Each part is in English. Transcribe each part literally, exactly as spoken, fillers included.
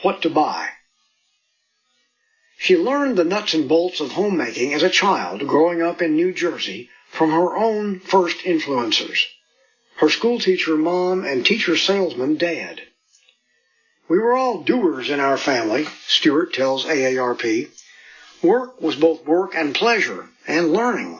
what to buy. She learned the nuts and bolts of homemaking as a child growing up in New Jersey from her own first influencers, her schoolteacher mom and teacher salesman dad. We were all doers in our family, Stewart tells A A R P. Work was both work and pleasure and learning.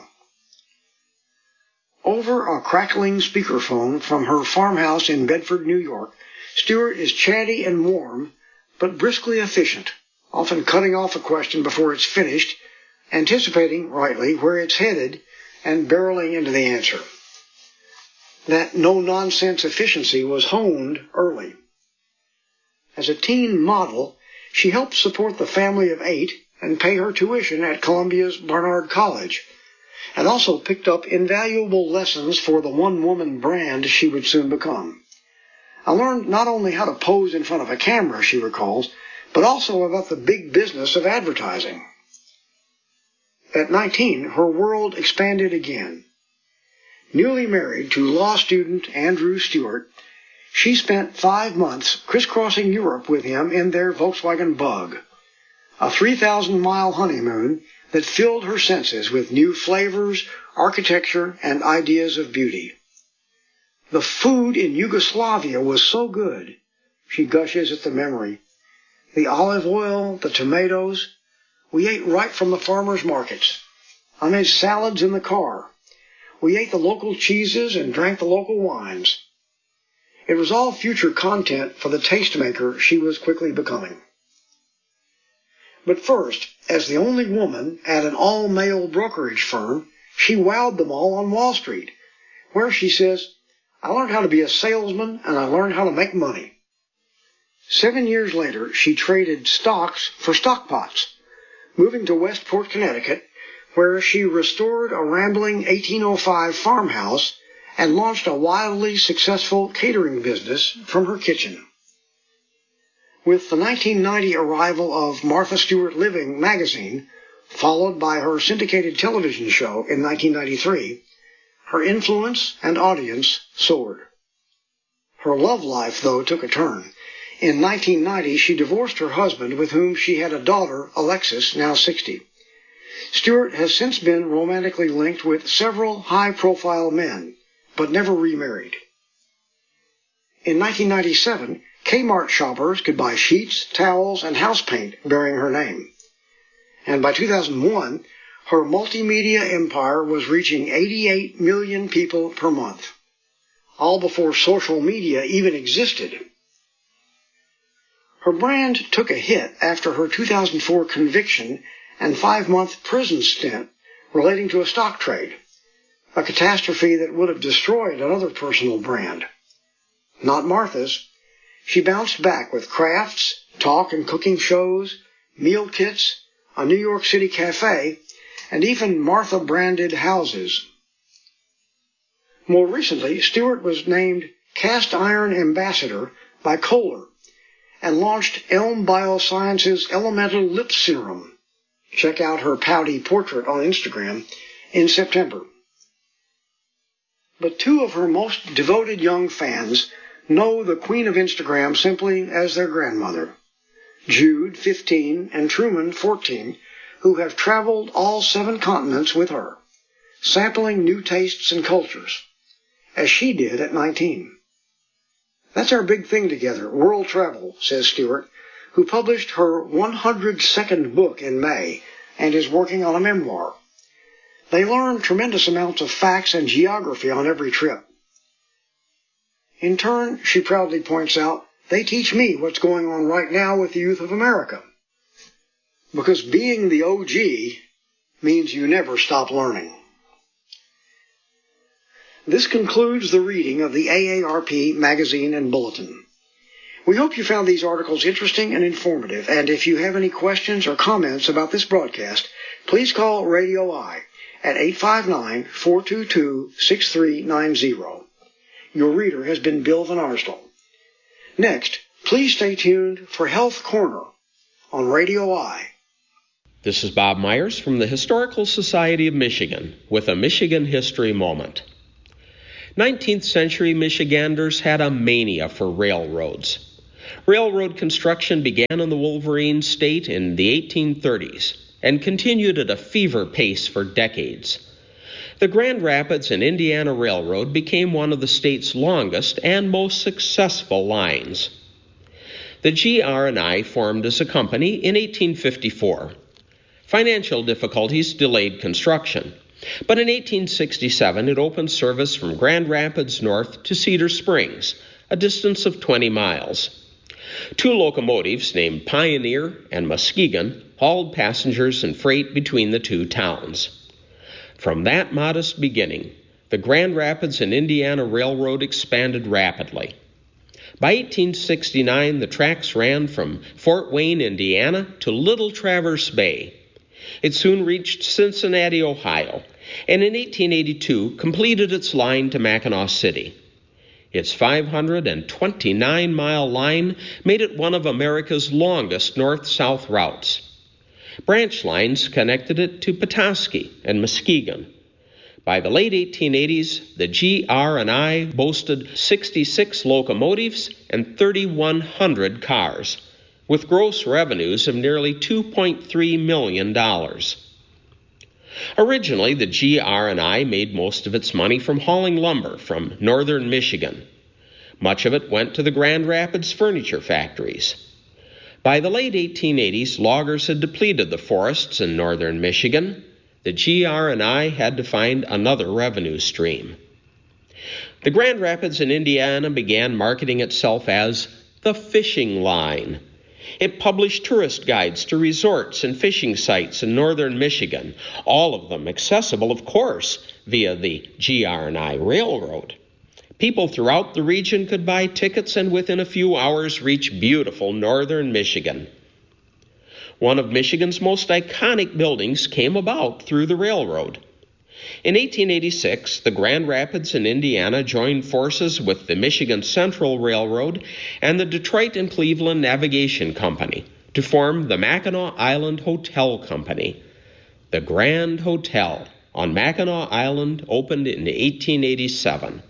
Over a crackling speakerphone from her farmhouse in Bedford, New York, Stewart is chatty and warm, but briskly efficient, often cutting off a question before it's finished, anticipating, rightly, where it's headed, and barreling into the answer. That no-nonsense efficiency was honed early. As a teen model, she helped support the family of eight and pay her tuition at Columbia's Barnard College, and also picked up invaluable lessons for the one-woman brand she would soon become. I learned not only how to pose in front of a camera, she recalls, but also about the big business of advertising. At nineteen, her world expanded again. Newly married to law student Andrew Stewart, she spent five months crisscrossing Europe with him in their Volkswagen Bug, a three thousand mile honeymoon that filled her senses with new flavors, architecture, and ideas of beauty. The food in Yugoslavia was so good, she gushes at the memory. The olive oil, the tomatoes, we ate right from the farmers' markets. I made salads in the car. We ate the local cheeses and drank the local wines. It was all future content for the tastemaker she was quickly becoming. But first, as the only woman at an all-male brokerage firm, she wowed them all on Wall Street, where she says, I learned how to be a salesman and I learned how to make money. Seven years later, she traded stocks for stockpots, moving to Westport, Connecticut, where she restored a rambling eighteen oh five farmhouse and launched a wildly successful catering business from her kitchen. With the nineteen ninety arrival of Martha Stewart Living magazine, followed by her syndicated television show in nineteen ninety-three, her influence and audience soared. Her love life, though, took a turn. In nineteen ninety, she divorced her husband, with whom she had a daughter, Alexis, now sixty. Stewart has since been romantically linked with several high-profile men, but never remarried. In nineteen ninety-seven, Kmart shoppers could buy sheets, towels, and house paint bearing her name. And by two thousand one, her multimedia empire was reaching eighty-eight million people per month, all before social media even existed. Her brand took a hit after her two thousand four conviction and five-month prison stint relating to a stock trade, a catastrophe that would have destroyed another personal brand. Not Martha's. She bounced back with crafts, talk and cooking shows, meal kits, a New York City cafe, and even Martha-branded houses. More recently, Stewart was named Cast Iron Ambassador by Kohler and launched Elm Biosciences Elemental Lip Serum. Check out her pouty portrait on Instagram in September. But two of her most devoted young fans know the Queen of Instagram simply as their grandmother, Jude, fifteen, and Truman, fourteen, who have traveled all seven continents with her, sampling new tastes and cultures, as she did at nineteen. That's our big thing together, world travel, says Stewart, who published her one hundred second book in May and is working on a memoir. They learn tremendous amounts of facts and geography on every trip. In turn, she proudly points out, they teach me what's going on right now with the youth of America. Because being the O G means you never stop learning. This concludes the reading of the A A R P magazine and bulletin. We hope you found these articles interesting and informative, and if you have any questions or comments about this broadcast, please call Radio I at eight five nine, four two two, six three nine zero. Your reader has been Bill Van Arsdal. Next, please stay tuned for Health Corner on Radio I. This is Bob Myers from the Historical Society of Michigan with a Michigan History Moment. nineteenth century Michiganders had a mania for railroads. Railroad construction began in the Wolverine State in the eighteen thirties and continued at a fever pace for decades. The Grand Rapids and Indiana Railroad became one of the state's longest and most successful lines. The G R and I formed as a company in eighteen fifty-four. Financial difficulties delayed construction, but in eighteen sixty-seven it opened service from Grand Rapids north to Cedar Springs, a distance of twenty miles. Two locomotives named Pioneer and Muskegon hauled passengers and freight between the two towns. From that modest beginning, the Grand Rapids and Indiana Railroad expanded rapidly. By eighteen sixty-nine, the tracks ran from Fort Wayne, Indiana, to Little Traverse Bay. It soon reached Cincinnati, Ohio, and in eighteen eighty-two completed its line to Mackinaw City. Its five hundred twenty-nine mile line made it one of America's longest north-south routes. Branch lines connected it to Petoskey and Muskegon. By the late eighteen eighties, the G R and I boasted sixty-six locomotives and thirty-one hundred cars, with gross revenues of nearly two point three million dollars. Originally, the G R and I made most of its money from hauling lumber from northern Michigan. Much of it went to the Grand Rapids furniture factories. By the late eighteen eighties, loggers had depleted the forests in northern Michigan. The G R and I had to find another revenue stream. The Grand Rapids in Indiana began marketing itself as the fishing line. It published tourist guides to resorts and fishing sites in northern Michigan, all of them accessible, of course, via the G R and I Railroad. People throughout the region could buy tickets and within a few hours reach beautiful northern Michigan. One of Michigan's most iconic buildings came about through the railroad. In eighteen eighty-six, the Grand Rapids in Indiana joined forces with the Michigan Central Railroad and the Detroit and Cleveland Navigation Company to form the Mackinac Island Hotel Company. The Grand Hotel on Mackinac Island opened in eighteen eighty-seven.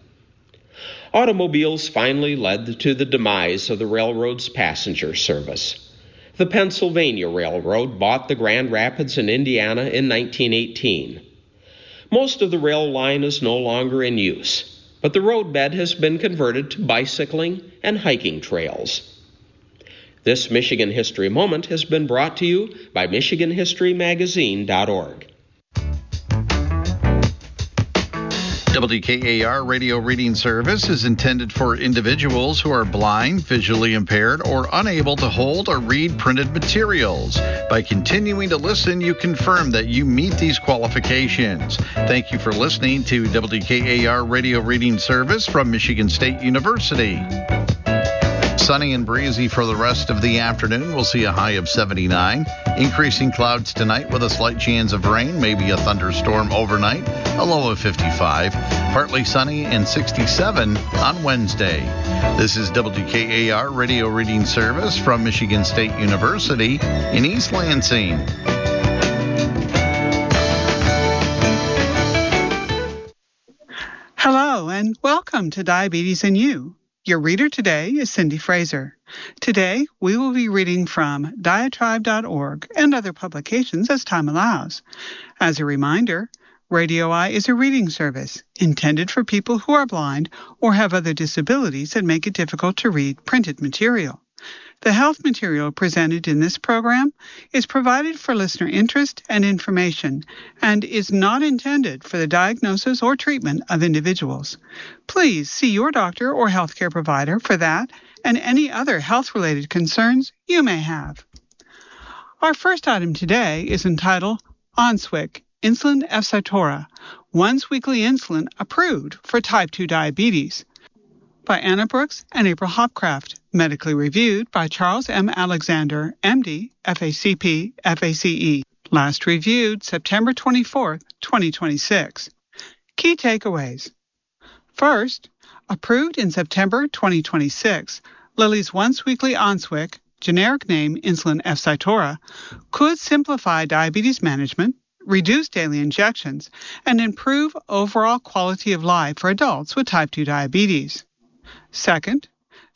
Automobiles finally led to the demise of the railroad's passenger service. The Pennsylvania Railroad bought the Grand Rapids in Indiana in nineteen eighteen. Most of the rail line is no longer in use, but the roadbed has been converted to bicycling and hiking trails. This Michigan History Moment has been brought to you by Michigan History Magazine dot org. W K A R Radio Reading Service is intended for individuals who are blind, visually impaired, or unable to hold or read printed materials. By continuing to listen, you confirm that you meet these qualifications. Thank you for listening to W K A R Radio Reading Service from Michigan State University. Sunny and breezy for the rest of the afternoon. We'll see a high of seventy-nine. Increasing clouds tonight with a slight chance of rain, maybe a thunderstorm overnight, a low of fifty-five. Partly sunny and sixty-seven on Wednesday. This is W K A R Radio Reading Service from Michigan State University in East Lansing. Hello and welcome to Diabetes and You. Your reader today is Cindy Fraser. Today, we will be reading from diatribe dot org and other publications as time allows. As a reminder, Radio Eye is a reading service intended for people who are blind or have other disabilities that make it difficult to read printed material. The health material presented in this program is provided for listener interest and information and is not intended for the diagnosis or treatment of individuals. Please see your doctor or healthcare provider for that and any other health-related concerns you may have. Our first item today is entitled Onswick, Insulin Efsitora, Once Weekly Insulin Approved for Type two Diabetes, by Anna Brooks and April Hopcraft. Medically reviewed by Charles M. Alexander, M D, F A C P, F A C E. Last reviewed September twenty-fourth, twenty twenty-six. Key takeaways. First, approved in September twenty twenty-six, Lilly's once-weekly Onswick, generic name Insulin Efsitora, could simplify diabetes management, reduce daily injections, and improve overall quality of life for adults with type two diabetes. Second,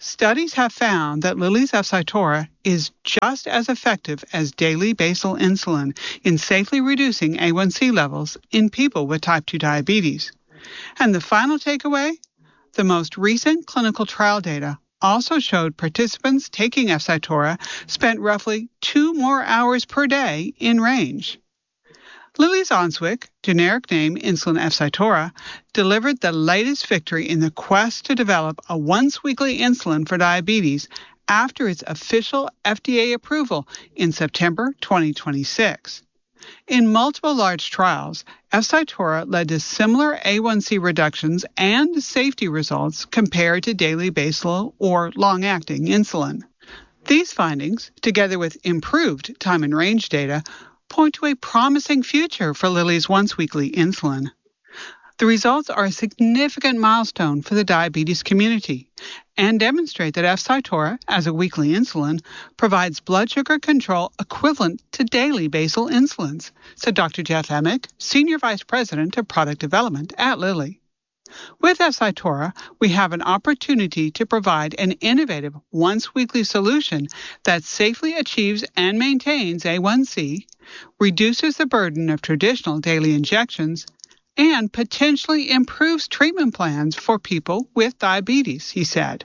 Studies have found that Lilly's Efsitora is just as effective as daily basal insulin in safely reducing A one C levels in people with type two diabetes. And the final takeaway? The most recent clinical trial data also showed participants taking Efsitora spent roughly two more hours per day in range. Lilly's Onswick, generic name insulin Efsitora, delivered the latest victory in the quest to develop a once-weekly insulin for diabetes after its official F D A approval in September twenty twenty-six. In multiple large trials, Efsitora led to similar A one C reductions and safety results compared to daily basal or long-acting insulin. These findings, together with improved time and range data, point to a promising future for Lilly's once-weekly insulin. The results are a significant milestone for the diabetes community and demonstrate that Efsitora, as a weekly insulin, provides blood sugar control equivalent to daily basal insulins, said Doctor Jeff Emick, Senior Vice President of Product Development at Lilly. With Efsitora, we have an opportunity to provide an innovative once-weekly solution that safely achieves and maintains A one C, reduces the burden of traditional daily injections, and potentially improves treatment plans for people with diabetes, he said.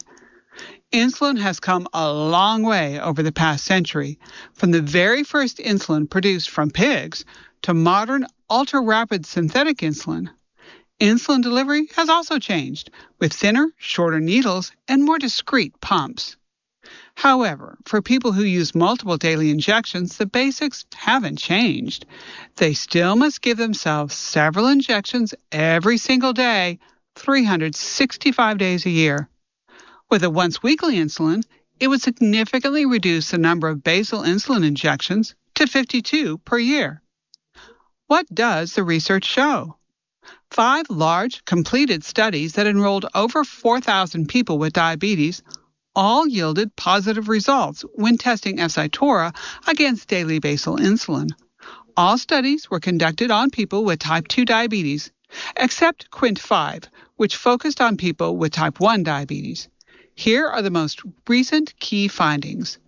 Insulin has come a long way over the past century, from the very first insulin produced from pigs to modern ultra-rapid synthetic insulin. Insulin delivery has also changed, with thinner, shorter needles and more discreet pumps. However, for people who use multiple daily injections, the basics haven't changed. They still must give themselves several injections every single day, three hundred sixty-five days a year. With a once-weekly insulin, it would significantly reduce the number of basal insulin injections to fifty-two per year. What does the research show? Five large, completed studies that enrolled over four thousand people with diabetes all yielded positive results when testing Efsitora against daily basal insulin. All studies were conducted on people with type two diabetes, except Quint five, which focused on people with type one diabetes. Here are the most recent key findings.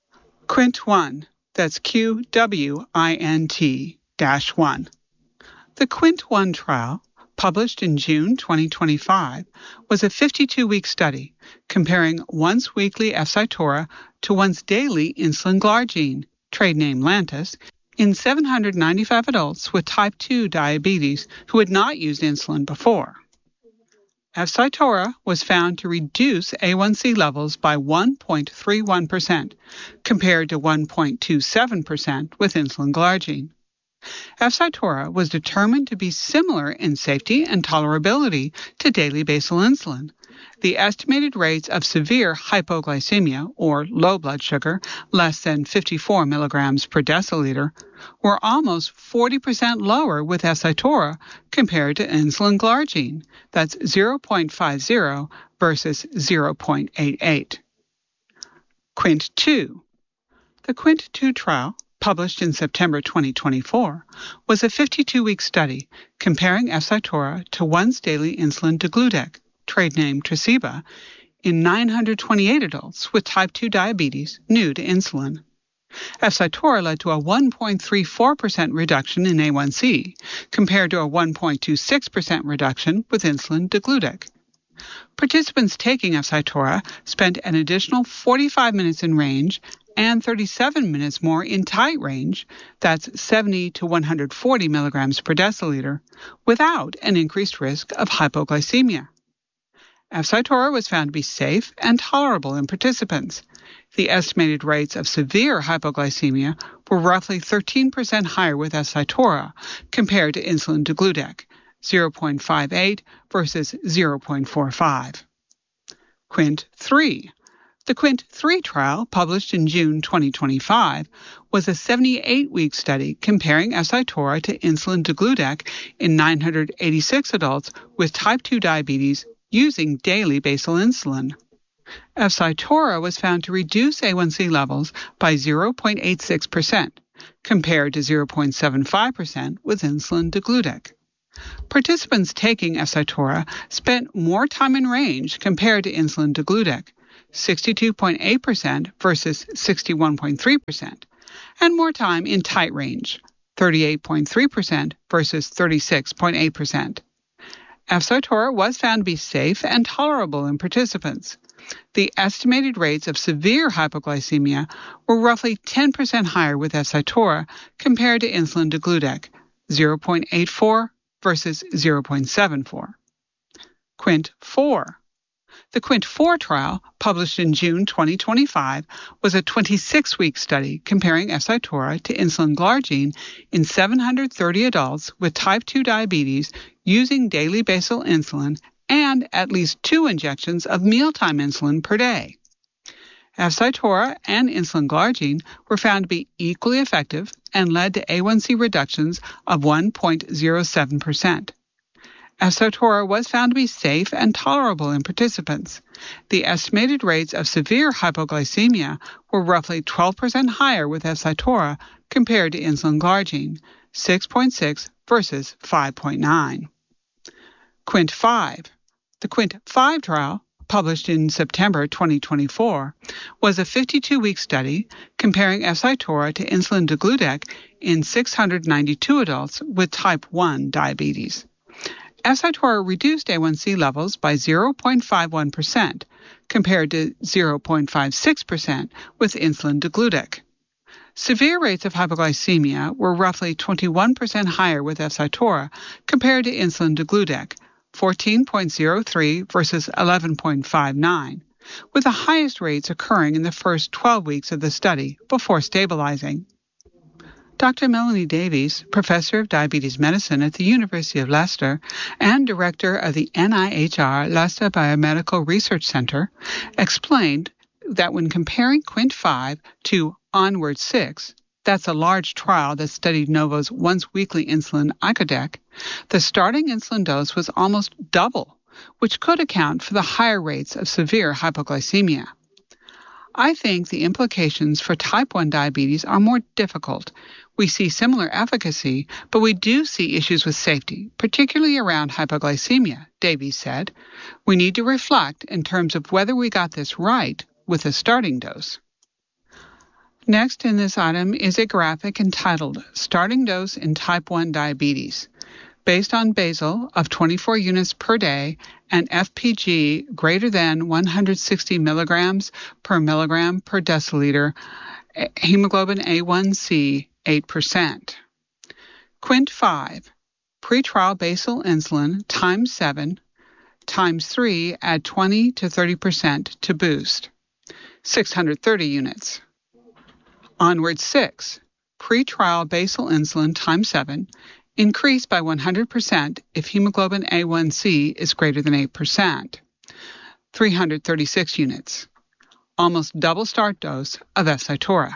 Quint one, that's Q W I N T one. The Quint one trial, published in June twenty twenty-five, was a fifty-two-week study comparing once-weekly Efsitora to once-daily insulin glargine, trade name Lantus, in seven hundred ninety-five adults with type two diabetes who had not used insulin before. Efsitora was found to reduce A one C levels by one point three one percent, compared to one point two seven percent with insulin glargine. Efsitora was determined to be similar in safety and tolerability to daily basal insulin. The estimated rates of severe hypoglycemia, or low blood sugar, less than fifty-four milligrams per deciliter, were almost forty percent lower with Efsitora compared to insulin glargine, that's zero point five zero versus zero point eight eight. Quint two. The Quint two trial, published in September twenty twenty-four, was a fifty-two-week study comparing Efsitora to once-daily insulin degludec, trade name Tresiba, in nine hundred twenty-eight adults with type two diabetes new to insulin. Efsitora led to a one point three four percent reduction in A one C, compared to a one point two six percent reduction with insulin degludec. Participants taking Efsitora spent an additional forty-five minutes in range and thirty-seven minutes more in tight range, that's seventy to one hundred forty milligrams per deciliter, without an increased risk of hypoglycemia. Efsitora was found to be safe and tolerable in participants. The estimated rates of severe hypoglycemia were roughly thirteen percent higher with Efsitora compared to insulin degludec, zero point five eight versus zero point four five. Quint three. The Quint three trial, published in June twenty twenty-five, was a seventy-eight-week study comparing Efsitora to insulin degludec in nine hundred eighty-six adults with type two diabetes using daily basal insulin. Efsitora was found to reduce A one C levels by zero point eight six percent, compared to zero point seven five percent with insulin degludec. Participants taking Efsitora spent more time in range compared to insulin degludec, sixty-two point eight percent versus sixty-one point three percent, and more time in tight range, thirty-eight point three percent versus thirty-six point eight percent. Efsitora was found to be safe and tolerable in participants. The estimated rates of severe hypoglycemia were roughly ten percent higher with Efsitora compared to insulin degludec, zero point eight four versus zero point seven four. Quint four. The Quint four trial, published in June twenty twenty-five, was a twenty-six week study comparing Efsitora to insulin glargine in seven hundred thirty adults with type two diabetes using daily basal insulin and at least two injections of mealtime insulin per day. Efsitora and insulin glargine were found to be equally effective and led to A one C reductions of one point zero seven percent. Efsitora was found to be safe and tolerable in participants. The estimated rates of severe hypoglycemia were roughly twelve percent higher with Efsitora compared to insulin glargine, six point six versus five point nine. Quint five. The Quint five trial, published in September twenty twenty-four, was a fifty-two week study comparing Efsitora to insulin degludec in six hundred ninety-two adults with type one diabetes. Efsitora reduced A one C levels by zero point five one percent compared to zero point five six percent with insulin degludec. Severe rates of hypoglycemia were roughly twenty-one percent higher with Efsitora compared to insulin degludec, fourteen point zero three versus eleven point five nine, with the highest rates occurring in the first twelve weeks of the study before stabilizing. Doctor Melanie Davies, professor of diabetes medicine at the University of Leicester and director of the N I H R Leicester Biomedical Research Center, explained that when comparing Quint five to Onward six, that's a large trial that studied Novo's once-weekly insulin icodec, the starting insulin dose was almost double, which could account for the higher rates of severe hypoglycemia. I think the implications for type one diabetes are more difficult. We see similar efficacy, but we do see issues with safety, particularly around hypoglycemia, Davies said. We need to reflect in terms of whether we got this right with a starting dose. Next in this item is a graphic entitled Starting Dose in Type one Diabetes, based on basal of twenty-four units per day and F P G greater than one hundred sixty milligrams per milligram per deciliter, hemoglobin A one C eight percent. Quint five, pretrial basal insulin times seven, times three add twenty to thirty percent to boost, six hundred thirty units. Onward six, pretrial basal insulin times seven, increase by one hundred percent if hemoglobin A one C is greater than eight percent, three hundred thirty-six units, almost double start dose of Efsitora.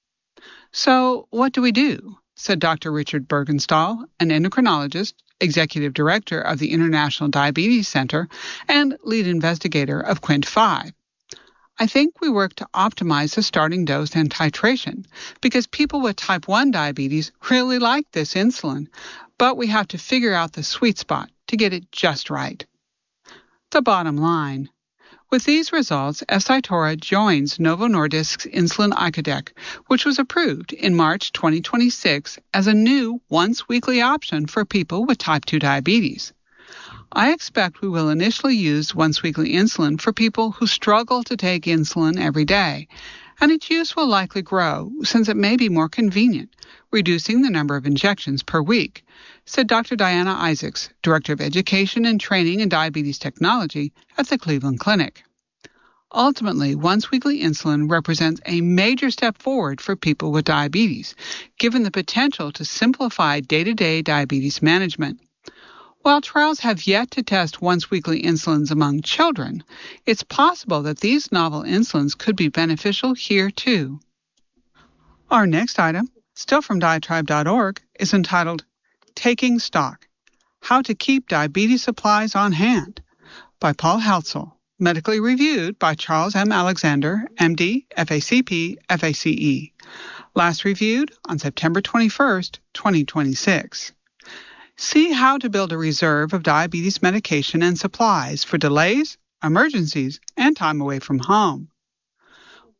So what do we do? Said Doctor Richard Bergenstahl, an endocrinologist, executive director of the International Diabetes Center, and lead investigator of Quint five. I think we work to optimize the starting dose and titration because people with type one diabetes really like this insulin, but we have to figure out the sweet spot to get it just right. The bottom line. With these results, Efsitora joins Novo Nordisk's insulin icodec, which was approved in March twenty twenty-six as a new once-weekly option for people with type two diabetes. I expect we will initially use once-weekly insulin for people who struggle to take insulin every day, and its use will likely grow since it may be more convenient, reducing the number of injections per week, said Doctor Diana Isaacs, Director of Education and Training in Diabetes Technology at the Cleveland Clinic. Ultimately, once-weekly insulin represents a major step forward for people with diabetes, given the potential to simplify day-to-day diabetes management. While trials have yet to test once-weekly insulins among children, it's possible that these novel insulins could be beneficial here too. Our next item, still from diatribe dot org, is entitled Taking Stock, How to Keep Diabetes Supplies on Hand, by Paul Heltzel, medically reviewed by Charles M. Alexander, M D, F A C P, F A C E. Last reviewed on September twenty-first, twenty twenty-six. See how to build a reserve of diabetes medication and supplies for delays, emergencies, and time away from home.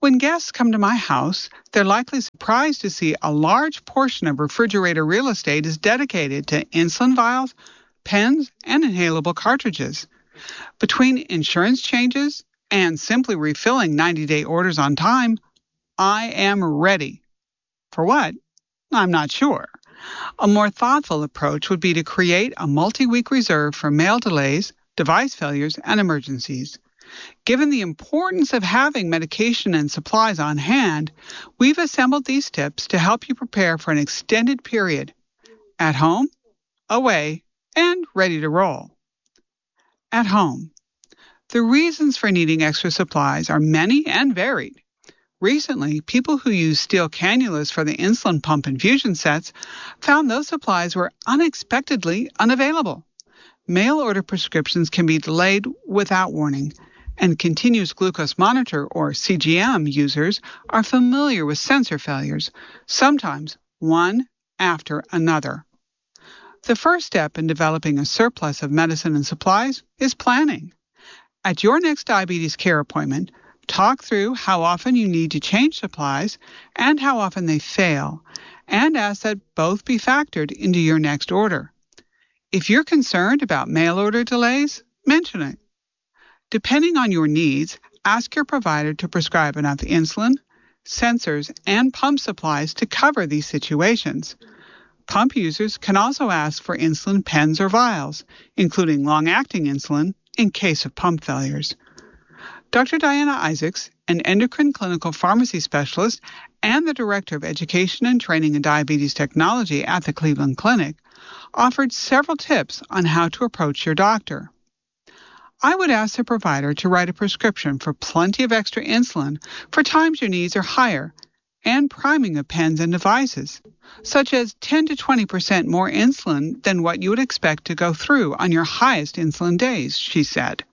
When guests come to my house, they're likely surprised to see a large portion of refrigerator real estate is dedicated to insulin vials, pens, and inhalable cartridges. Between insurance changes and simply refilling ninety-day orders on time, I am ready. For what? I'm not sure. A more thoughtful approach would be to create a multi-week reserve for mail delays, device failures, and emergencies. Given the importance of having medication and supplies on hand, we've assembled these tips to help you prepare for an extended period, at home, away, and ready to roll. At home. The reasons for needing extra supplies are many and varied. Recently, people who use steel cannulas for the insulin pump infusion sets found those supplies were unexpectedly unavailable. Mail order prescriptions can be delayed without warning, and continuous glucose monitor, or C G M, users are familiar with sensor failures, sometimes one after another. The first step in developing a surplus of medicine and supplies is planning. At your next diabetes care appointment, talk through how often you need to change supplies and how often they fail, and ask that both be factored into your next order. If you're concerned about mail order delays, mention it. Depending on your needs, ask your provider to prescribe enough insulin, sensors, and pump supplies to cover these situations. Pump users can also ask for insulin pens or vials, including long-acting insulin, in case of pump failures. Doctor Diana Isaacs, an endocrine clinical pharmacy specialist and the Director of Education and Training in Diabetes Technology at the Cleveland Clinic, offered several tips on how to approach your doctor. I would ask the provider to write a prescription for plenty of extra insulin for times your needs are higher, and priming of pens and devices, such as ten to twenty percent more insulin than what you would expect to go through on your highest insulin days, she said.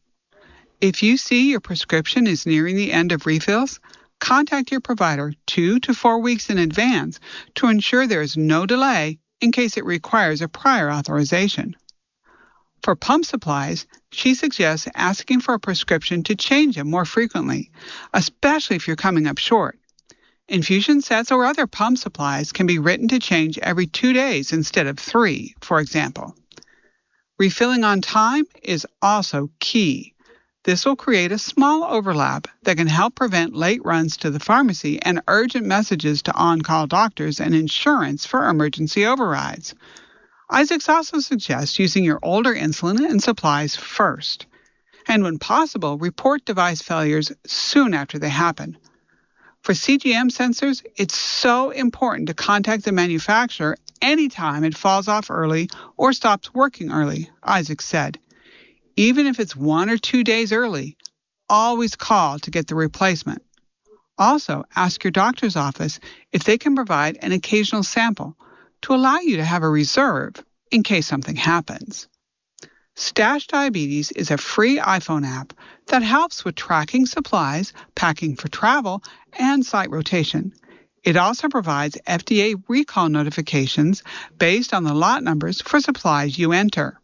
If you see your prescription is nearing the end of refills, contact your provider two to four weeks in advance to ensure there is no delay in case it requires a prior authorization. For pump supplies, she suggests asking for a prescription to change them more frequently, especially if you're coming up short. Infusion sets or other pump supplies can be written to change every two days instead of three, for example. Refilling on time is also key. This will create a small overlap that can help prevent late runs to the pharmacy and urgent messages to on-call doctors and insurance for emergency overrides. Isaacs also suggests using your older insulin and supplies first, and when possible, report device failures soon after they happen. For C G M sensors, it's so important to contact the manufacturer anytime it falls off early or stops working early, Isaacs said. Even if it's one or two days early, always call to get the replacement. Also, ask your doctor's office if they can provide an occasional sample to allow you to have a reserve in case something happens. Stash Diabetes is a free iPhone app that helps with tracking supplies, packing for travel, and site rotation. It also provides F D A recall notifications based on the lot numbers for supplies you enter.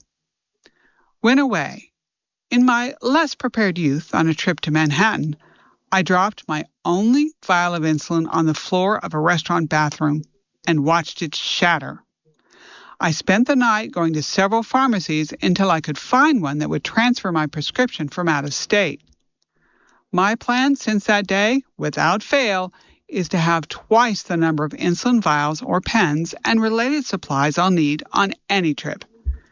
When away, in my less prepared youth on a trip to Manhattan, I dropped my only vial of insulin on the floor of a restaurant bathroom and watched it shatter. I spent the night going to several pharmacies until I could find one that would transfer my prescription from out of state. My plan since that day, without fail, is to have twice the number of insulin vials or pens and related supplies I'll need on any trip.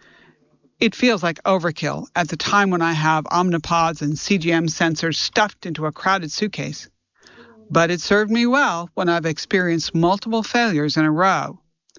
It feels like overkill at the time when I have Omnipods and C G M sensors stuffed into a crowded suitcase. But it served me well when I've experienced multiple failures in a row.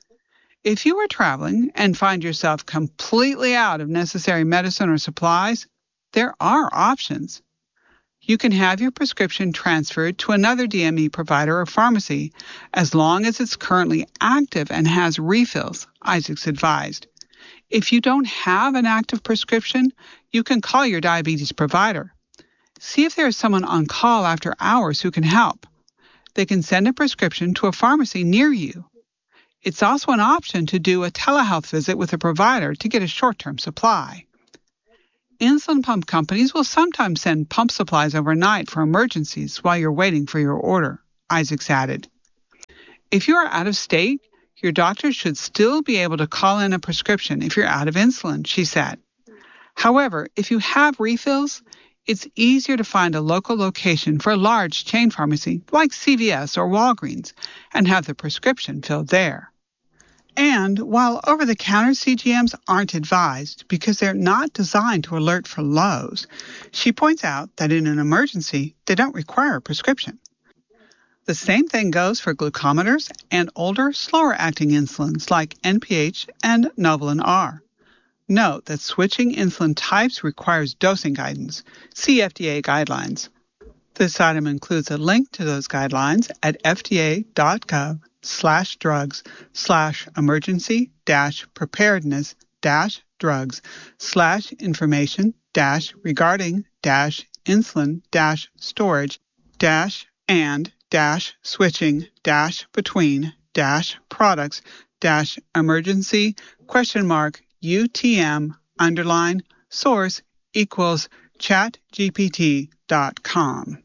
If you are traveling and find yourself completely out of necessary medicine or supplies, there are options. You can have your prescription transferred to another D M E provider or pharmacy as long as it's currently active and has refills, Isaacs advised. If you don't have an active prescription, you can call your diabetes provider. See if there is someone on call after hours who can help. They can send a prescription to a pharmacy near you. It's also an option to do a telehealth visit with a provider to get a short-term supply. insulin pump companies will sometimes send pump supplies overnight for emergencies while you're waiting for your order, Isaacs added. If you are out of state, your doctor should still be able to call in a prescription if you're out of insulin, she said. However, if you have refills, it's easier to find a local location for a large chain pharmacy like C V S or Walgreens and have the prescription filled there. And while over-the-counter C G Ms aren't advised because they're not designed to alert for lows, she points out that in an emergency, they don't require a prescription. The same thing goes for glucometers and older, slower-acting insulins like N P H and Novolin R. Note that switching insulin types requires dosing guidance. See F D A guidelines. This item includes a link to those guidelines at fda.gov slash drugs slash emergency dash preparedness dash drugs slash information dash regarding dash insulin dash storage dash and dash switching dash between dash products dash emergency question mark U T M underline source equals chat G P T dot com.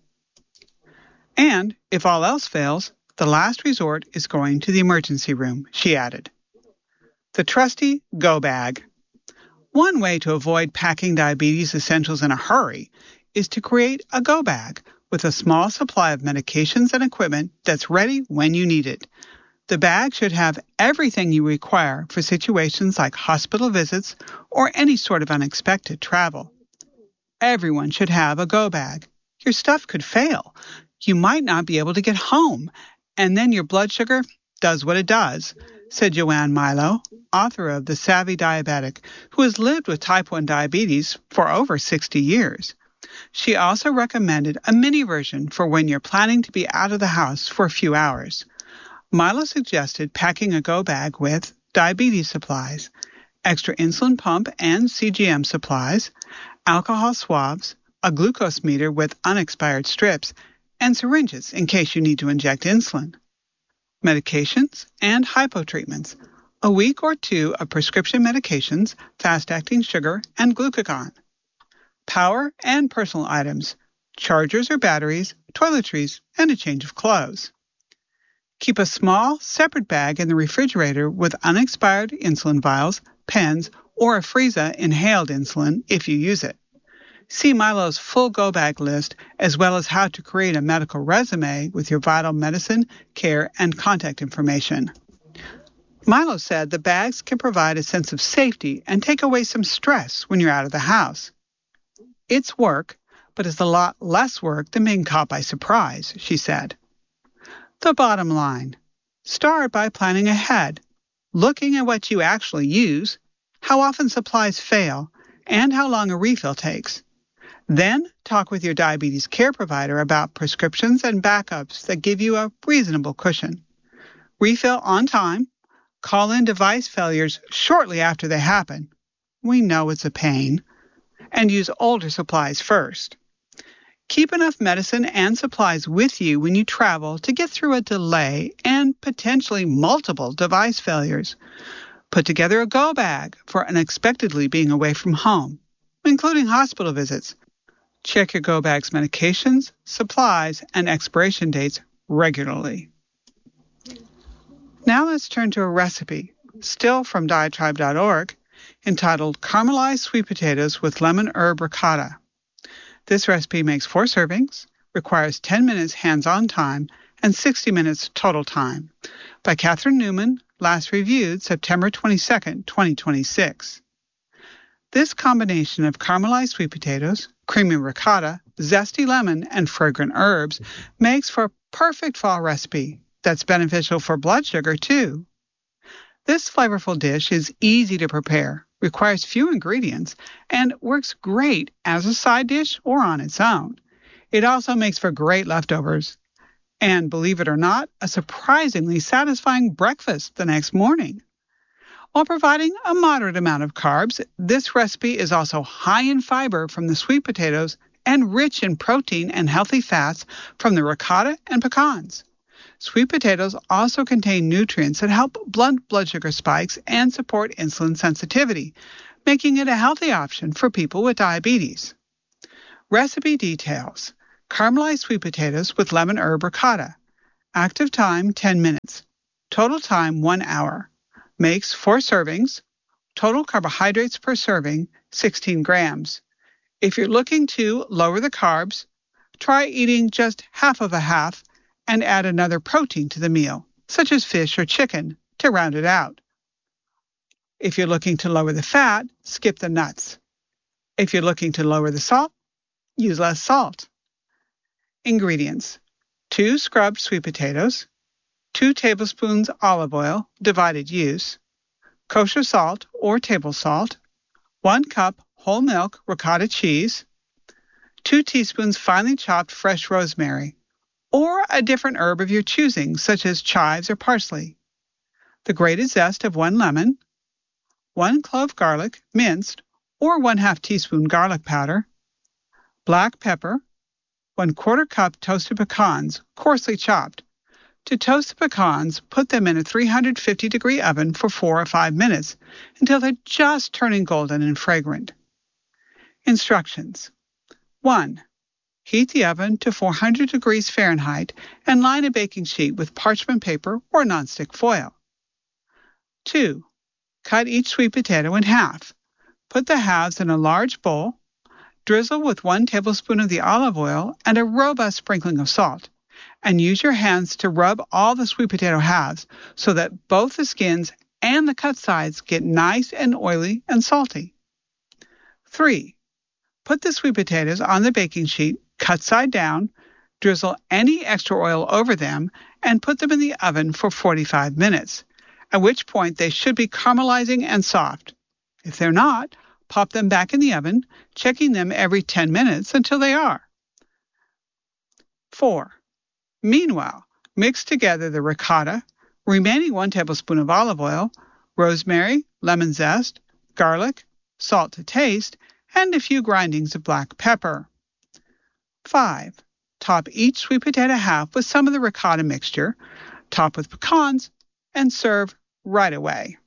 And if all else fails, the last resort is going to the emergency room, she added. The trusty Go Bag. One way to avoid packing diabetes essentials in a hurry is to create a Go Bag with a small supply of medications and equipment that's ready when you need it. The bag should have everything you require for situations like hospital visits or any sort of unexpected travel. Everyone should have a Go Bag. Your stuff could fail. You might not be able to get home, and then your blood sugar does what it does, said Joanne Milo, author of The Savvy Diabetic, who has lived with type one diabetes for over sixty years. She also recommended a mini version for when you're planning to be out of the house for a few hours. Milo suggested packing a Go Bag with diabetes supplies, extra insulin pump and C G M supplies, alcohol swabs, a glucose meter with unexpired strips, and syringes in case you need to inject insulin, medications and hypo treatments, a week or two of prescription medications, fast-acting sugar, and glucagon, power and personal items, chargers or batteries, toiletries, and a change of clothes. Keep a small, separate bag in the refrigerator with unexpired insulin vials, pens, or a Freeza inhaled insulin if you use it. See Milo's full Go Bag list, as well as how to create a medical resume with your vital medicine, care, and contact information. Milo said the bags can provide a sense of safety and take away some stress when you're out of the house. It's work, but it's a lot less work than being caught by surprise, she said. The bottom line. Start by planning ahead, looking at what you actually use, how often supplies fail, and how long a refill takes. Then talk with your diabetes care provider about prescriptions and backups that give you a reasonable cushion. Refill on time. Call in device failures shortly after they happen. We know it's a pain. And use older supplies first. Keep enough medicine and supplies with you when you travel to get through a delay and potentially multiple device failures. Put together a Go Bag for unexpectedly being away from home, including hospital visits. Check your Go Bag's medications, supplies, and expiration dates regularly. Now let's turn to a recipe, still from diatribe dot org, entitled Caramelized Sweet Potatoes with Lemon Herb Ricotta. This recipe makes four servings, requires ten minutes hands-on time, and sixty minutes total time. By Catherine Newman, last reviewed September twenty-second, twenty twenty-six. This combination of caramelized sweet potatoes, creamy ricotta, zesty lemon, and fragrant herbs makes for a perfect fall recipe that's beneficial for blood sugar, too. This flavorful dish is easy to prepare, requires few ingredients, and works great as a side dish or on its own. It also makes for great leftovers, and believe it or not, a surprisingly satisfying breakfast the next morning. While providing a moderate amount of carbs, this recipe is also high in fiber from the sweet potatoes and rich in protein and healthy fats from the ricotta and pecans. Sweet potatoes also contain nutrients that help blunt blood sugar spikes and support insulin sensitivity, making it a healthy option for people with diabetes. Recipe details. Caramelized sweet potatoes with lemon herb ricotta. Active time ten minutes. Total time one hour. Makes four servings. Total carbohydrates per serving sixteen grams. If you're looking to lower the carbs, try eating just half of a half and add another protein to the meal, such as fish or chicken, to round it out. If you're looking to lower the fat, skip the nuts. If you're looking to lower the salt, use less salt. Ingredients: two scrubbed sweet potatoes, two tablespoons olive oil, divided use, kosher salt or table salt, one cup whole milk ricotta cheese, two teaspoons finely chopped fresh rosemary, or a different herb of your choosing, such as chives or parsley, the grated zest of one lemon, one clove garlic, minced, or one half teaspoon garlic powder, black pepper, one quarter cup toasted pecans, coarsely chopped. To toast the pecans, put them in a three hundred fifty degree oven for four or five minutes until they're just turning golden and fragrant. Instructions. one. Heat the oven to four hundred degrees Fahrenheit and line a baking sheet with parchment paper or nonstick foil. two. Cut each sweet potato in half. Put the halves in a large bowl. Drizzle with one tablespoon of the olive oil and a robust sprinkling of salt, and use your hands to rub all the sweet potato halves so that both the skins and the cut sides get nice and oily and salty. three. Put the sweet potatoes on the baking sheet, cut side down, drizzle any extra oil over them, and put them in the oven for forty-five minutes, at which point they should be caramelizing and soft. If they're not, pop them back in the oven, checking them every ten minutes until they are. four. Meanwhile, mix together the ricotta, remaining one tablespoon of olive oil, rosemary, lemon zest, garlic, salt to taste, and a few grindings of black pepper. five. Top each sweet potato half with some of the ricotta mixture, top with pecans, and serve right away.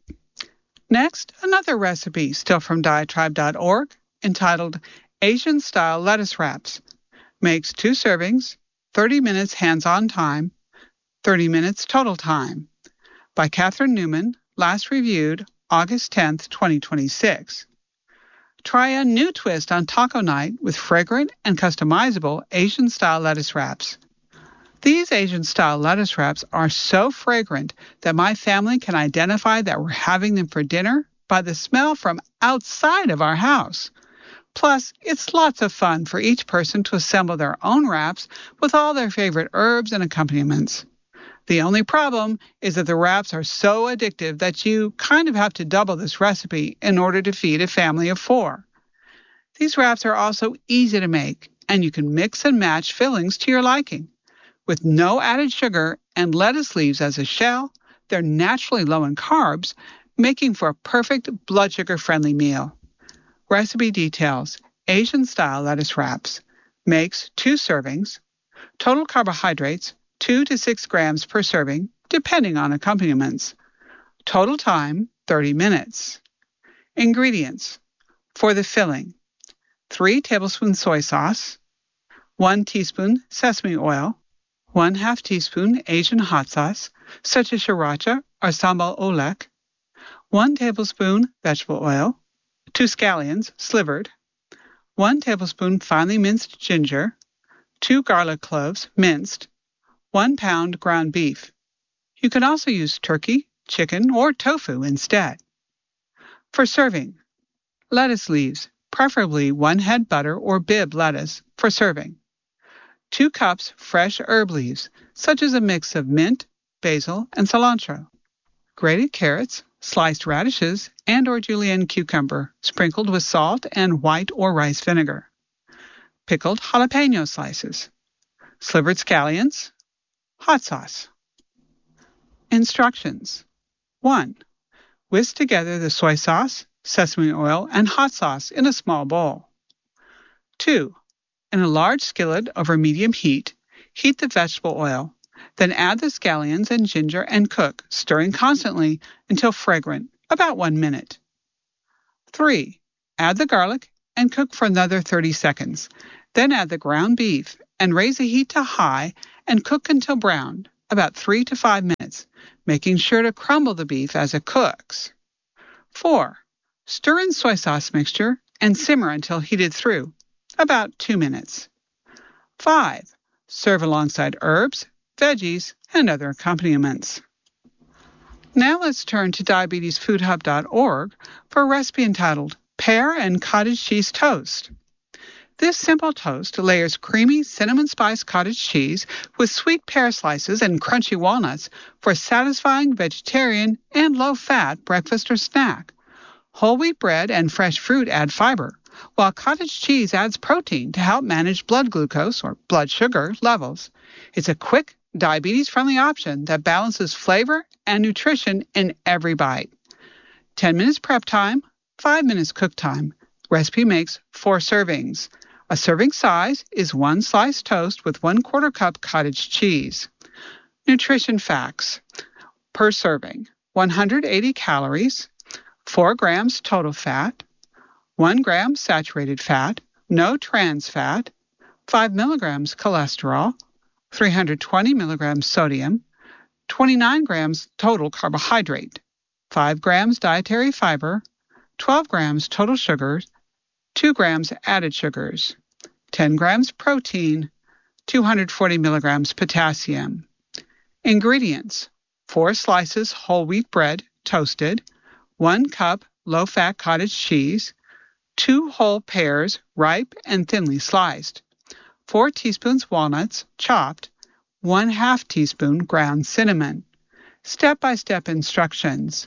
Next, another recipe, still from diatribe dot org, entitled Asian-Style Lettuce Wraps. Makes two servings, thirty minutes hands-on time, thirty minutes total time. By Catherine Newman, last reviewed August tenth, twenty twenty-six. Try a new twist on taco night with fragrant and customizable Asian-style lettuce wraps. These Asian-style lettuce wraps are so fragrant that my family can identify that we're having them for dinner by the smell from outside of our house. Plus, it's lots of fun for each person to assemble their own wraps with all their favorite herbs and accompaniments. The only problem is that the wraps are so addictive that you kind of have to double this recipe in order to feed a family of four. These wraps are also easy to make, and you can mix and match fillings to your liking. With no added sugar and lettuce leaves as a shell, they're naturally low in carbs, making for a perfect blood sugar-friendly meal. Recipe details: Asian-style lettuce wraps. Makes two servings. Total carbohydrates, two to six grams per serving, depending on accompaniments. Total time, thirty minutes. Ingredients. For the filling: three tablespoons soy sauce, one teaspoon sesame oil, one half teaspoon Asian hot sauce, such as sriracha or sambal oelek, one tablespoon vegetable oil, two scallions, slivered, one tablespoon finely minced ginger, two garlic cloves, minced, one pound ground beef. You can also use turkey, chicken, or tofu instead. For serving: lettuce leaves, preferably one head butter or Bibb lettuce for serving. Two cups fresh herb leaves, such as a mix of mint, basil, and cilantro. Grated carrots, sliced radishes, and or julienne cucumber, sprinkled with salt and white or rice vinegar. Pickled jalapeno slices. Slivered scallions. Hot sauce. Instructions. one. Whisk together the soy sauce, sesame oil, and hot sauce in a small bowl. two. In a large skillet over medium heat, heat the vegetable oil. Then add the scallions and ginger and cook, stirring constantly until fragrant, about one minute. Three, add the garlic and cook for another thirty seconds. Then add the ground beef and raise the heat to high and cook until brown, about three to five minutes, making sure to crumble the beef as it cooks. Four, stir in soy sauce mixture and simmer until heated through, about two minutes. Five, serve alongside herbs, veggies, and other accompaniments. Now let's turn to diabetes food hub dot org for a recipe entitled Pear and Cottage Cheese Toast. This simple toast layers creamy cinnamon spice cottage cheese with sweet pear slices and crunchy walnuts for a satisfying vegetarian and low-fat breakfast or snack. Whole wheat bread and fresh fruit add fiber, while cottage cheese adds protein to help manage blood glucose or blood sugar levels. It's a quick, diabetes-friendly option that balances flavor and nutrition in every bite. ten minutes prep time, five minutes cook time. Recipe makes four servings. A serving size is one sliced toast with one quarter cup cottage cheese. Nutrition facts. Per serving, one hundred eighty calories, four grams total fat, one gram saturated fat, no trans fat, five milligrams cholesterol, three hundred twenty milligrams sodium, twenty-nine grams total carbohydrate, five grams dietary fiber, twelve grams total sugars, two grams added sugars, ten grams protein, two hundred forty milligrams potassium. Ingredients: four slices whole wheat bread, toasted, one cup low-fat cottage cheese, two whole pears, ripe and thinly sliced, four teaspoons walnuts, chopped, one half teaspoon ground cinnamon. Step-by-step instructions.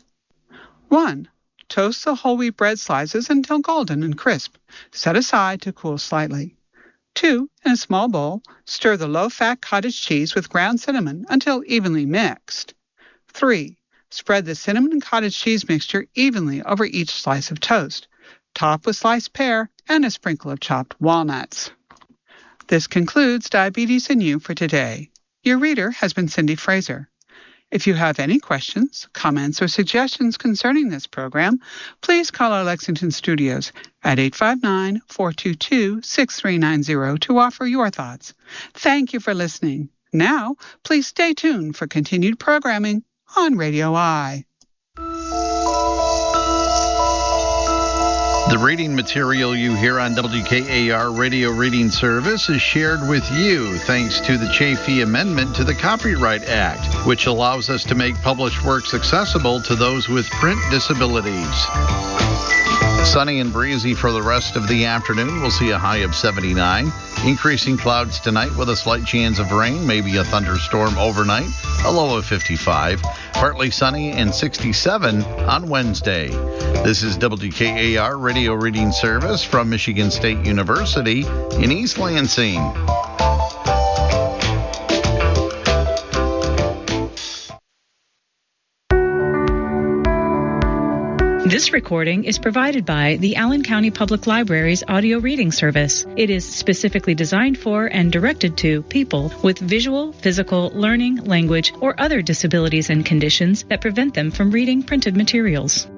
one. Toast the whole wheat bread slices until golden and crisp. Set aside to cool slightly. two. In a small bowl, stir the low-fat cottage cheese with ground cinnamon until evenly mixed. three. Spread the cinnamon and cottage cheese mixture evenly over each slice of toast. Top with sliced pear and a sprinkle of chopped walnuts. This concludes Diabetes and You for today. Your reader has been Cindy Fraser. If you have any questions, comments, or suggestions concerning this program, please call our Lexington studios at eight five nine, four two two, six three nine zero to offer your thoughts. Thank you for listening. Now, please stay tuned for continued programming on Radio I. The reading material you hear on W K A R Radio Reading Service is shared with you thanks to the Chafee Amendment to the Copyright Act, which allows us to make published works accessible to those with print disabilities. Sunny and breezy for the rest of the afternoon. We'll see a high of seventy-nine. Increasing clouds tonight with a slight chance of rain, maybe a thunderstorm overnight, a low of fifty-five. Partly sunny and sixty-seven on Wednesday. This is W K A R Radio Reading Service from Michigan State University in East Lansing. This recording is provided by the Allen County Public Library's audio reading service. It is specifically designed for and directed to people with visual, physical, learning, language, or other disabilities and conditions that prevent them from reading printed materials.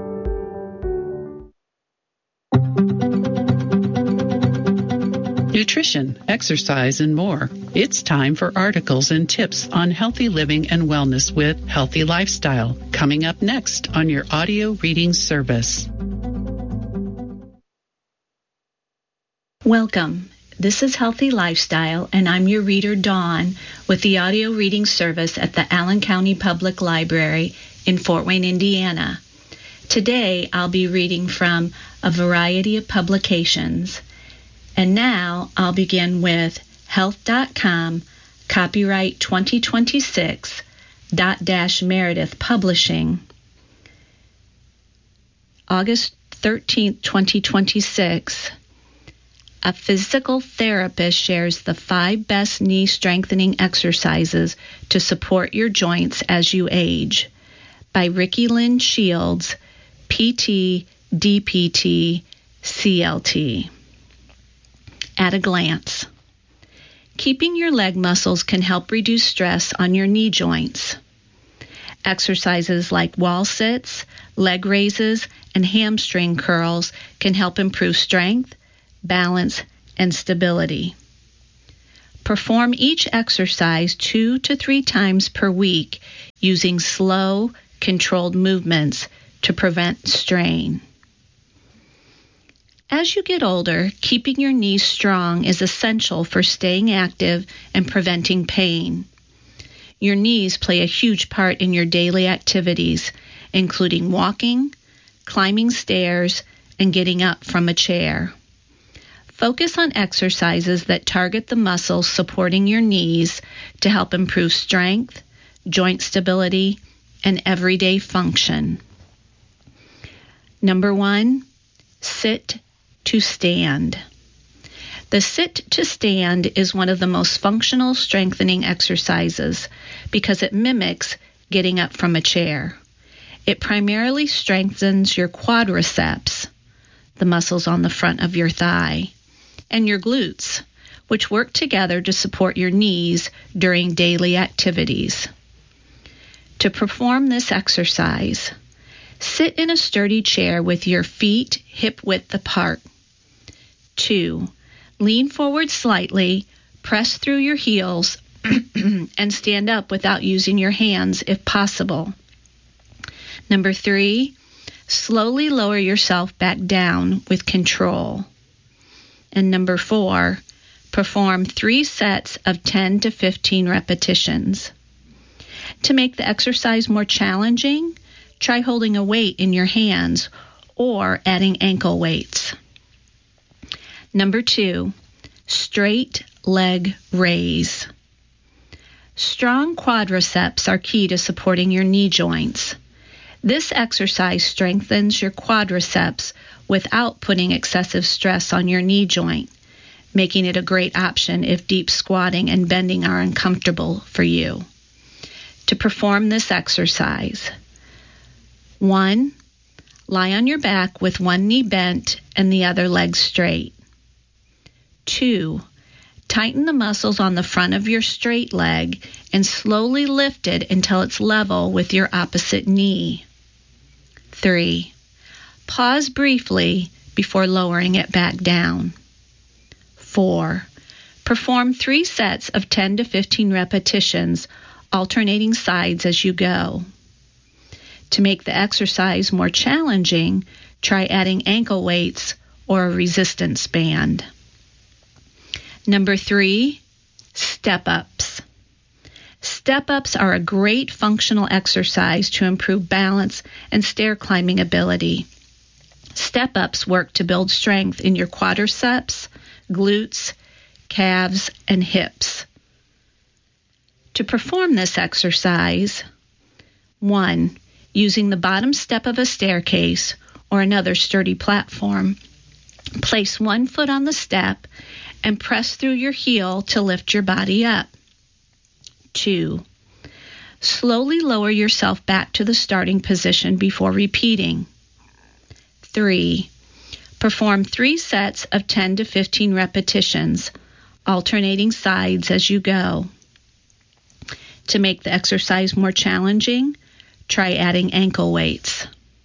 Nutrition, exercise, and more. It's time for articles and tips on healthy living and wellness with Healthy Lifestyle, coming up next on your audio reading service. Welcome. This is Healthy Lifestyle, and I'm your reader, Dawn, with the audio reading service at the Allen County Public Library in Fort Wayne, Indiana. Today, I'll be reading from a variety of publications. And now I'll begin with health dot com, copyright twenty twenty-six, dot dash Meredith Publishing. August thirteenth, twenty twenty-six. A physical therapist shares the five best knee strengthening exercises to support your joints as you age. By Ricky Lynn Shields, P T, D P T, C L T. At a glance. Keeping your leg muscles can help reduce stress on your knee joints. Exercises like wall sits, leg raises, and hamstring curls can help improve strength, balance, and stability. Perform each exercise two to three times per week using slow, controlled movements to prevent strain. As you get older, keeping your knees strong is essential for staying active and preventing pain. Your knees play a huge part in your daily activities, including walking, climbing stairs, and getting up from a chair. Focus on exercises that target the muscles supporting your knees to help improve strength, joint stability, and everyday function. Number one, sit to stand. The sit to stand is one of the most functional strengthening exercises because it mimics getting up from a chair. It primarily strengthens your quadriceps, the muscles on the front of your thigh, and your glutes, which work together to support your knees during daily activities. To perform this exercise, sit in a sturdy chair with your feet hip-width apart. Two, lean forward slightly, press through your heels, and stand up without using your hands if possible. Number three, slowly lower yourself back down with control. And number four, perform three sets of ten to fifteen repetitions. To make the exercise more challenging, try holding a weight in your hands or adding ankle weights. Number two, straight leg raise. Strong quadriceps are key to supporting your knee joints. This exercise strengthens your quadriceps without putting excessive stress on your knee joint, making it a great option if deep squatting and bending are uncomfortable for you. To perform this exercise, one, lie on your back with one knee bent and the other leg straight. Two, tighten the muscles on the front of your straight leg and slowly lift it until it's level with your opposite knee. Three, pause briefly before lowering it back down. Four, perform three sets of ten to fifteen repetitions, alternating sides as you go. To make the exercise more challenging, try adding ankle weights or a resistance band. Number three, step-ups. Step-ups are a great functional exercise to improve balance and stair climbing ability. Step-ups work to build strength in your quadriceps, glutes, calves, and hips. To perform this exercise, one, using the bottom step of a staircase or another sturdy platform, place one foot on the step and press through your heel to lift your body up. Two, slowly lower yourself back to the starting position before repeating. Three, perform three sets of ten to fifteen repetitions, alternating sides as you go. To make the exercise more challenging, try adding ankle weights.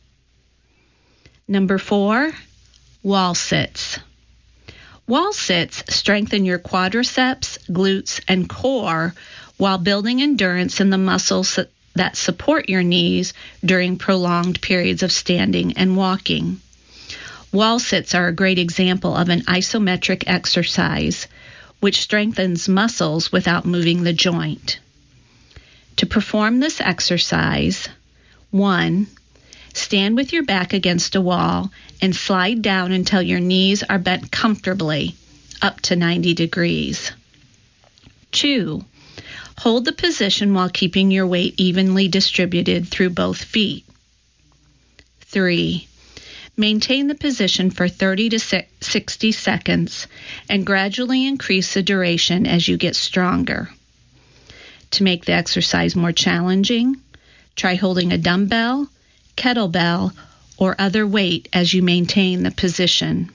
Number four, wall sits. Wall sits strengthen your quadriceps, glutes, and core while building endurance in the muscles that support your knees during prolonged periods of standing and walking. Wall sits are a great example of an isometric exercise, which strengthens muscles without moving the joint. To perform this exercise, one, stand with your back against a wall and slide down until your knees are bent comfortably, up to ninety degrees. Two, hold the position while keeping your weight evenly distributed through both feet. Three, maintain the position for thirty to sixty seconds and gradually increase the duration as you get stronger. To make the exercise more challenging, try holding a dumbbell, kettlebell, or other weight as you maintain the position.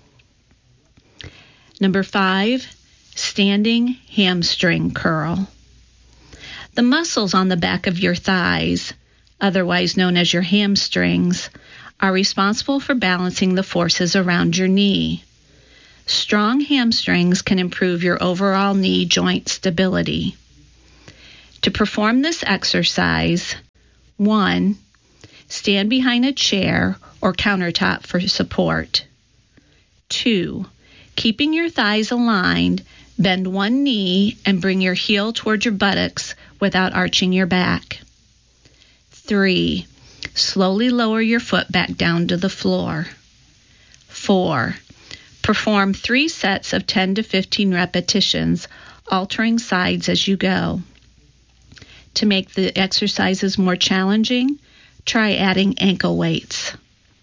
Number five, standing hamstring curl. The muscles on the back of your thighs, otherwise known as your hamstrings, are responsible for balancing the forces around your knee. Strong hamstrings can improve your overall knee joint stability. To perform this exercise, one, stand behind a chair or countertop for support. Two, keeping your thighs aligned, bend one knee and bring your heel toward your buttocks without arching your back. Three, slowly lower your foot back down to the floor. Four, perform three sets of ten to fifteen repetitions, altering sides as you go. To make the exercises more challenging, try adding ankle weights.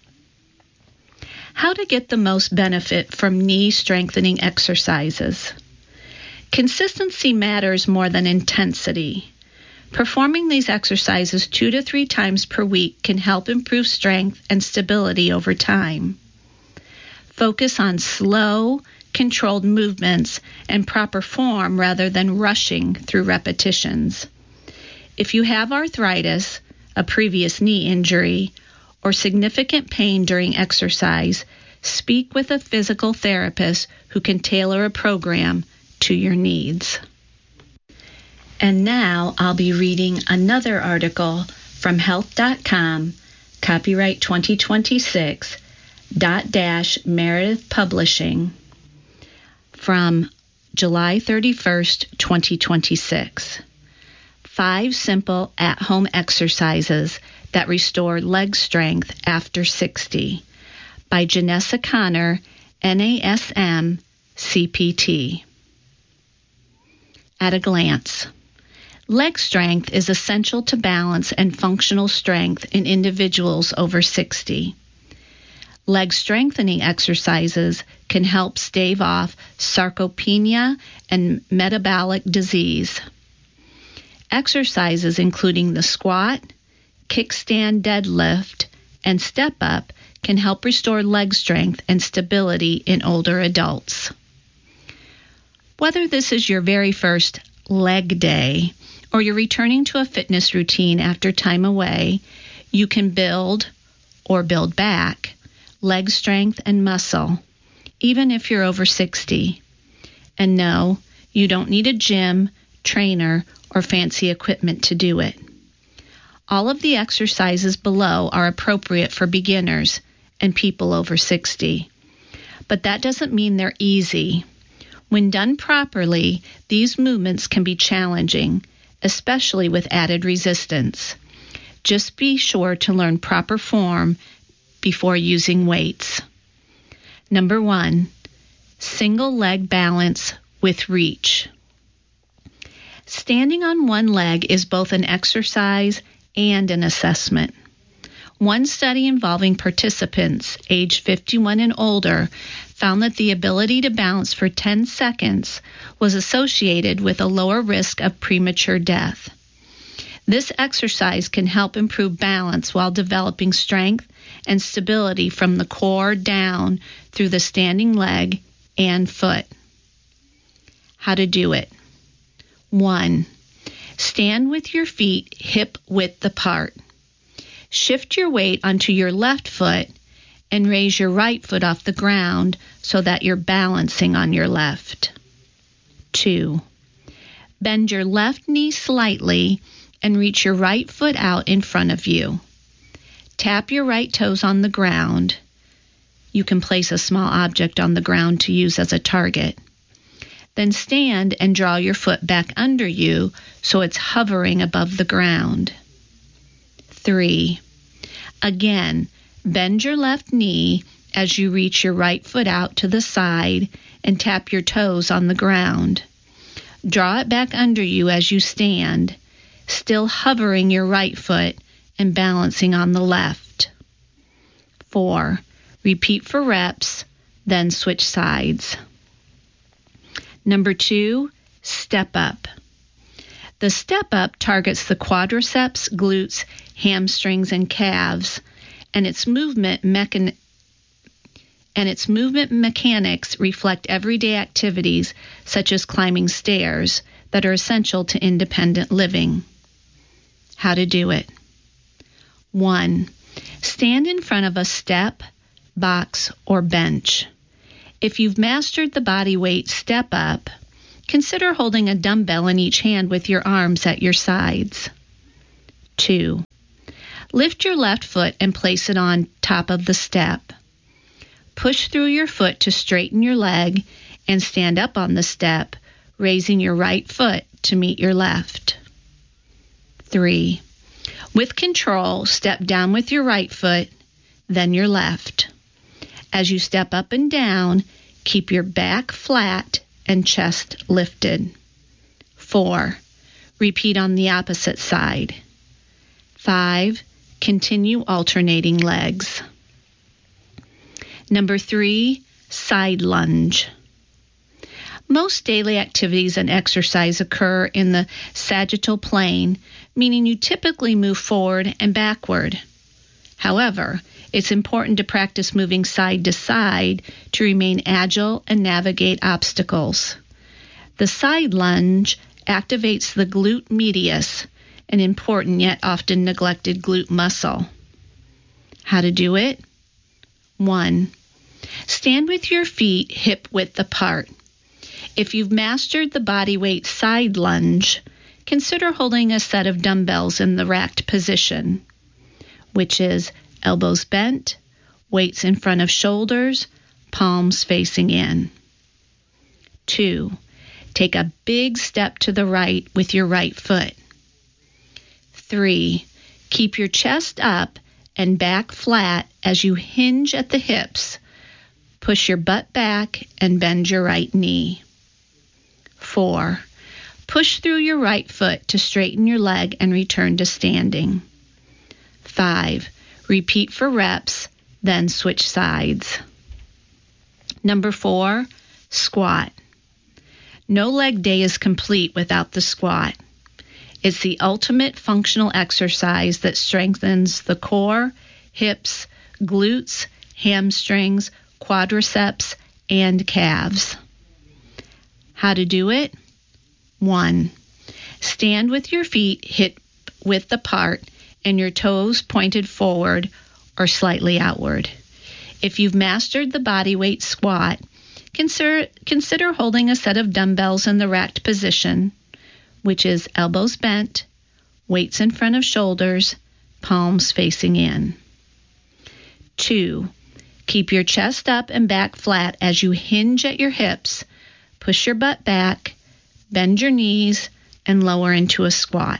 How to get the most benefit from knee strengthening exercises. Consistency matters more than intensity. Performing these exercises two to three times per week can help improve strength and stability over time. Focus on slow, controlled movements and proper form rather than rushing through repetitions. If you have arthritis, a previous knee injury, or significant pain during exercise, speak with a physical therapist who can tailor a program to your needs. And now I'll be reading another article from health dot com, copyright twenty twenty-six, dot dash Meredith Publishing, from July thirty-first, twenty twenty-six. Five simple at-home exercises that restore leg strength after sixty, by Janessa Connor, N A S M, C P T. At a glance. Leg strength is essential to balance and functional strength in individuals over sixty. Leg strengthening exercises can help stave off sarcopenia and metabolic disease. Exercises including the squat, kickstand deadlift, and step up can help restore leg strength and stability in older adults. Whether this is your very first leg day or you're returning to a fitness routine after time away, you can build or build back leg strength and muscle, even if you're over sixty. And no, you don't need a gym, trainer, or fancy equipment to do it. All of the exercises below are appropriate for beginners and people over sixty. But that doesn't mean they're easy. When done properly, these movements can be challenging, especially with added resistance. Just be sure to learn proper form before using weights. Number one, single leg balance with reach. Standing on one leg is both an exercise and an assessment. One study involving participants aged fifty-one and older found that the ability to balance for ten seconds was associated with a lower risk of premature death. This exercise can help improve balance while developing strength and stability from the core down through the standing leg and foot. How to do it. One, stand with your feet hip width apart. Shift your weight onto your left foot and raise your right foot off the ground so that you're balancing on your left. Two, bend your left knee slightly and reach your right foot out in front of you. Tap your right toes on the ground. You can place a small object on the ground to use as a target. Then stand and draw your foot back under you so it's hovering above the ground. Three, again, bend your left knee as you reach your right foot out to the side and tap your toes on the ground. Draw it back under you as you stand, still hovering your right foot and balancing on the left. Four, repeat for reps, then switch sides. Number two, step up. The step up targets the quadriceps, glutes, hamstrings, and calves, and its movement mechan- and its movement mechanics reflect everyday activities such as climbing stairs that are essential to independent living. How to do it. One, stand in front of a step, box, or bench. If you've mastered the body weight step up, consider holding a dumbbell in each hand with your arms at your sides. Two, lift your left foot and place it on top of the step. Push through your foot to straighten your leg and stand up on the step, raising your right foot to meet your left. Three, with control, step down with your right foot, then your left. As you step up and down, keep your back flat and chest lifted. Four, repeat on the opposite side. Five, continue alternating legs. Number three, side lunge. Most daily activities and exercise occur in the sagittal plane, meaning you typically move forward and backward. However, it's important to practice moving side to side to remain agile and navigate obstacles. The side lunge activates the glute medius, an important yet often neglected glute muscle. How to do it? One, stand with your feet hip width apart. If you've mastered the body weight side lunge, consider holding a set of dumbbells in the racked position, which is elbows bent, weights in front of shoulders, palms facing in. Two, take a big step to the right with your right foot. Three, keep your chest up and back flat as you hinge at the hips. Push your butt back and bend your right knee. Four, push through your right foot to straighten your leg and return to standing. Five, repeat for reps, then switch sides. Number four, squat. No leg day is complete without the squat. It's the ultimate functional exercise that strengthens the core, hips, glutes, hamstrings, quadriceps, and calves. How to do it? One, stand with your feet hip width apart and your toes pointed forward or slightly outward. If you've mastered the body weight squat, consider, consider holding a set of dumbbells in the racked position, which is elbows bent, weights in front of shoulders, palms facing in. Two, keep your chest up and back flat as you hinge at your hips, push your butt back, bend your knees, and lower into a squat.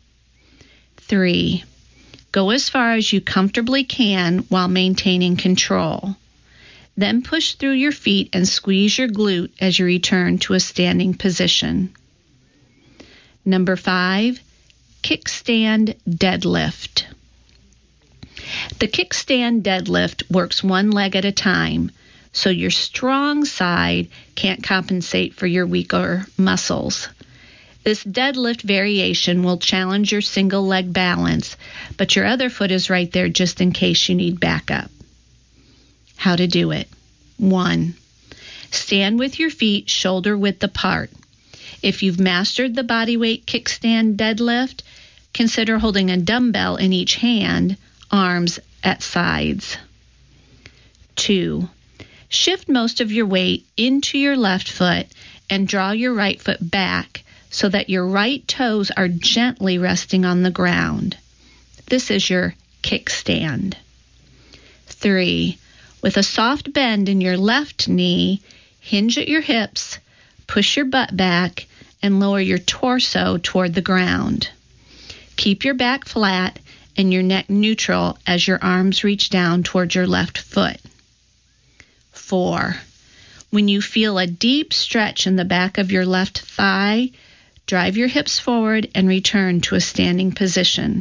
Three, go as far as you comfortably can while maintaining control. Then push through your feet and squeeze your glute as you return to a standing position. Number five, kickstand deadlift. The kickstand deadlift works one leg at a time, so your strong side can't compensate for your weaker muscles. This deadlift variation will challenge your single leg balance, but your other foot is right there just in case you need backup. How to do it? One, stand with your feet shoulder width apart. If you've mastered the body weight kickstand deadlift, consider holding a dumbbell in each hand, arms at sides. Two, shift most of your weight into your left foot and draw your right foot back so that your right toes are gently resting on the ground. This is your kickstand. Three, with a soft bend in your left knee, hinge at your hips, push your butt back, and lower your torso toward the ground. Keep your back flat and your neck neutral as your arms reach down toward your left foot. Four, when you feel a deep stretch in the back of your left thigh, drive your hips forward and return to a standing position.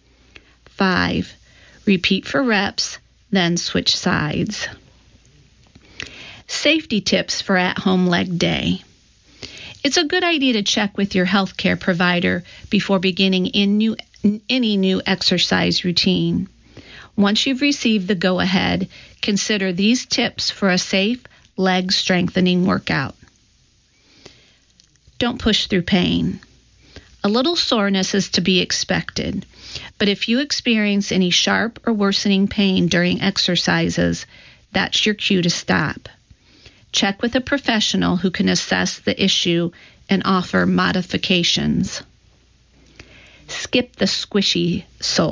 Five, repeat for reps, then switch sides. Safety tips for at-home leg day. It's a good idea to check with your healthcare provider before beginning in new, any new exercise routine. Once you've received the go-ahead, consider these tips for a safe leg strengthening workout. Don't push through pain. A little soreness is to be expected, but if you experience any sharp or worsening pain during exercises, that's your cue to stop. Check with a professional who can assess the issue and offer modifications. Skip the squishy sole.